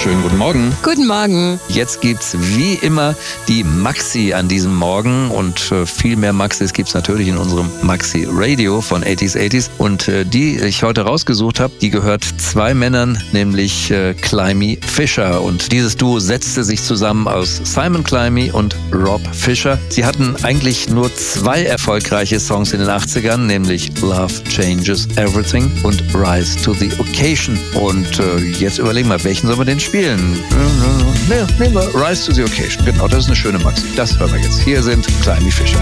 Schönen guten Morgen. Guten Morgen. Jetzt gibt's wie immer die Maxi an diesem Morgen und viel mehr Maxis gibt's natürlich in unserem Maxi Radio von 80s. Und die ich heute rausgesucht habe, die gehört zwei Männern, nämlich Climie Fisher. Und dieses Duo setzte sich zusammen aus Simon Climie und Rob Fisher. Sie hatten eigentlich nur zwei erfolgreiche Songs in den 80ern, nämlich Love Changes Everything und Rise to the Occasion. Und jetzt überlegen wir, welchen sollen wir denn spielen? Nehmen wir Rise to the Occasion. Genau, das ist eine schöne Maxi. Das hören wir jetzt. Hier sind Climie Fisher.